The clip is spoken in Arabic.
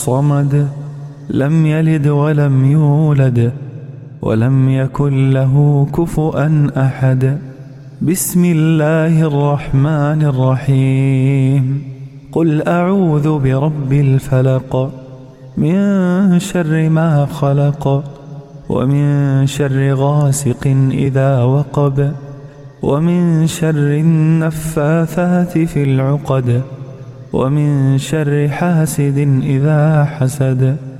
الصمد لم يلد ولم يولد ولم يكن له كفؤا أحد. بسم الله الرحمن الرحيم. قل أعوذ برب الفلق من شر ما خلق ومن شر غاسق إذا وقب ومن شر النفاثات في العقد ومن شر حاسد إذا حسد.